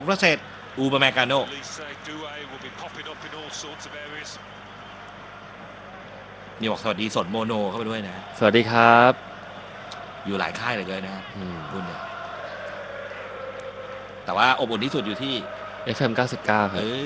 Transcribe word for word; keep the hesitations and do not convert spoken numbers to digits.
ประเสริฐอูบาแมกาโนนี่บอกสวัสดีสดโมโนเข้าไปด้วยนะสวัสดีครับอยู่หลายค่ายเลยเลยนะรุ่นเนี่ยแต่ว่าอบอุ่นที่สุดอยู่ที่เอฟ เอ็ม เก้าสิบเก้าครับ